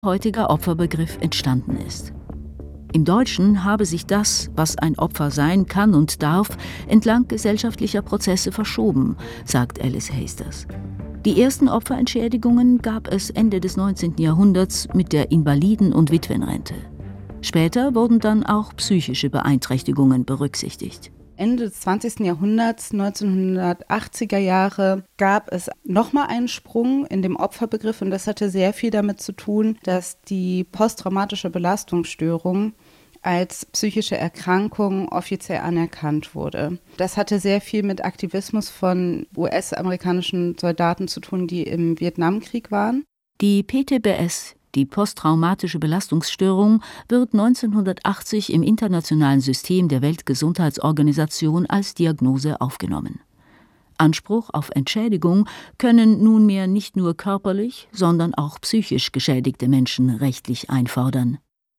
heutiger Opferbegriff entstanden ist. Im Deutschen habe sich das, was ein Opfer sein kann und darf, entlang gesellschaftlicher Prozesse verschoben, sagt Alice Hasters. Die ersten Opferentschädigungen gab es Ende des 19. Jahrhunderts mit der Invaliden- und Witwenrente. Später wurden dann auch psychische Beeinträchtigungen berücksichtigt. Ende des 20. Jahrhunderts, 1980er Jahre, gab es nochmal einen Sprung in dem Opferbegriff und das hatte sehr viel damit zu tun, dass die posttraumatische Belastungsstörung als psychische Erkrankung offiziell anerkannt wurde. Das hatte sehr viel mit Aktivismus von US-amerikanischen Soldaten zu tun, die im Vietnamkrieg waren. Die PTBS, die posttraumatische Belastungsstörung, wird 1980 im internationalen System der Weltgesundheitsorganisation als Diagnose aufgenommen. Anspruch auf Entschädigung können nunmehr nicht nur körperlich, sondern auch psychisch geschädigte Menschen rechtlich einfordern.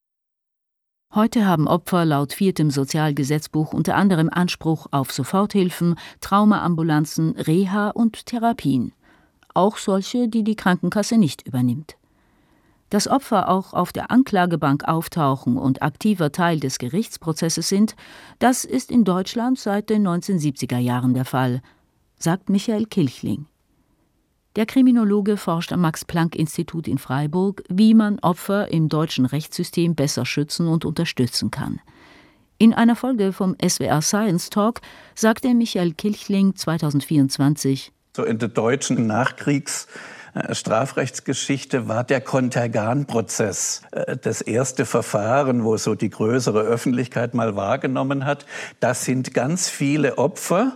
Heute haben Opfer laut 4. Sozialgesetzbuch unter anderem Anspruch auf Soforthilfen, Traumaambulanzen, Reha und Therapien. Auch solche, die die Krankenkasse nicht übernimmt. Dass Opfer auch auf der Anklagebank auftauchen und aktiver Teil des Gerichtsprozesses sind, das ist in Deutschland seit den 1970er Jahren der Fall, sagt Michael Kilchling. Der Kriminologe forscht am Max-Planck-Institut in Freiburg, wie man Opfer im deutschen Rechtssystem besser schützen und unterstützen kann. In einer Folge vom SWR Science Talk sagte Michael Kilchling 2024: So in der deutschen Strafrechtsgeschichte war der Kontergan-Prozess das erste Verfahren, wo so die größere Öffentlichkeit mal wahrgenommen hat. Das sind ganz viele Opfer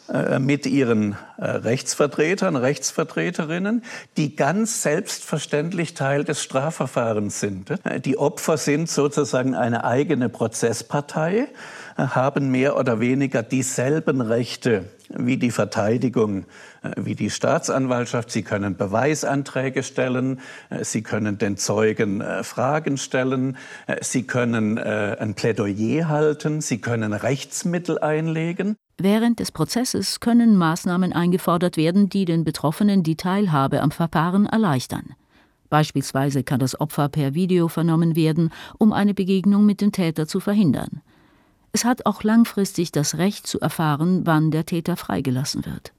mit ihren Rechtsvertretern, Rechtsvertreterinnen, die ganz selbstverständlich Teil des Strafverfahrens sind. Die Opfer sind sozusagen eine eigene Prozesspartei, haben mehr oder weniger dieselben Rechte wie die Verteidigung, wie die Staatsanwaltschaft. Sie können Beweisanträge stellen, sie können den Zeugen Fragen stellen, sie können ein Plädoyer halten, sie können Rechtsmittel einlegen. Während des Prozesses können Maßnahmen eingefordert werden, die den Betroffenen die Teilhabe am Verfahren erleichtern. Beispielsweise kann das Opfer per Video vernommen werden, um eine Begegnung mit dem Täter zu verhindern. Es hat auch langfristig das Recht zu erfahren, wann der Täter freigelassen wird.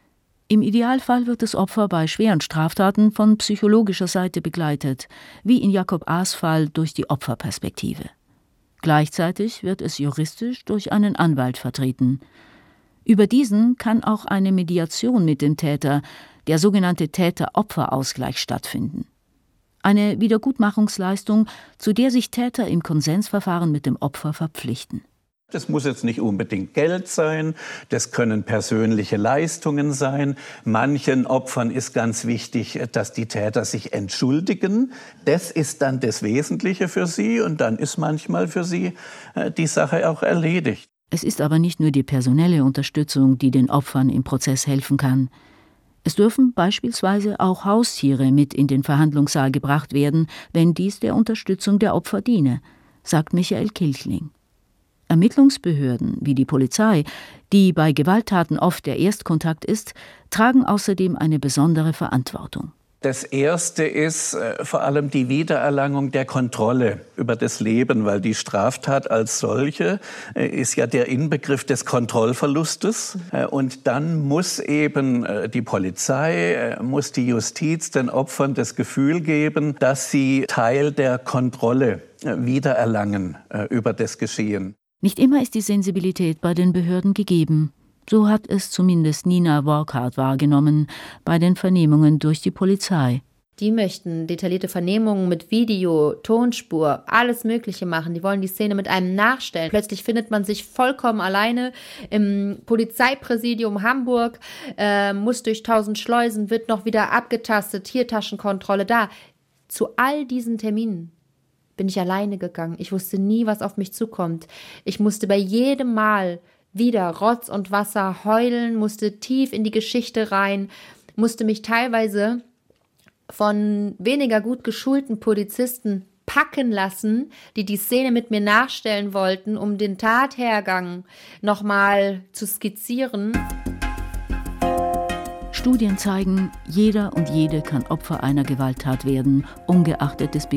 Im Idealfall wird das Opfer bei schweren Straftaten von psychologischer Seite begleitet, wie in Jakob A.'s Fall durch die Opferperspektive. Gleichzeitig wird es juristisch durch einen Anwalt vertreten. Über diesen kann auch eine Mediation mit dem Täter, der sogenannte Täter-Opfer-Ausgleich, stattfinden. Eine Wiedergutmachungsleistung, zu der sich Täter im Konsensverfahren mit dem Opfer verpflichten. Das muss jetzt nicht unbedingt Geld sein, das können persönliche Leistungen sein. Manchen Opfern ist ganz wichtig, dass die Täter sich entschuldigen. Das ist dann das Wesentliche für sie und dann ist manchmal für sie die Sache auch erledigt. Es ist aber nicht nur die personelle Unterstützung, die den Opfern im Prozess helfen kann. Es dürfen beispielsweise auch Haustiere mit in den Verhandlungssaal gebracht werden, wenn dies der Unterstützung der Opfer diene, sagt Michael Kilchling. Ermittlungsbehörden wie die Polizei, die bei Gewalttaten oft der Erstkontakt ist, tragen außerdem eine besondere Verantwortung. Das Erste ist vor allem die Wiedererlangung der Kontrolle über das Leben, weil die Straftat als solche ist ja der Inbegriff des Kontrollverlustes. Und dann muss eben die Polizei, muss die Justiz den Opfern das Gefühl geben, dass sie Teil der Kontrolle wiedererlangen über das Geschehen. Nicht immer ist die Sensibilität bei den Behörden gegeben. So hat es zumindest Nina Workhardt wahrgenommen bei den Vernehmungen durch die Polizei. Die möchten detaillierte Vernehmungen mit Video, Tonspur, alles Mögliche machen. Die wollen die Szene mit einem nachstellen. Plötzlich findet man sich vollkommen alleine im Polizeipräsidium Hamburg, muss durch 1000 Schleusen, wird noch wieder abgetastet, hier Taschenkontrolle, da. Zu all diesen Terminen bin ich alleine gegangen. Ich wusste nie, was auf mich zukommt. Ich musste bei jedem Mal wieder Rotz und Wasser heulen, musste tief in die Geschichte rein, musste mich teilweise von weniger gut geschulten Polizisten packen lassen, die die Szene mit mir nachstellen wollten, um den Tathergang nochmal zu skizzieren. Studien zeigen, jeder und jede kann Opfer einer Gewalttat werden, ungeachtet des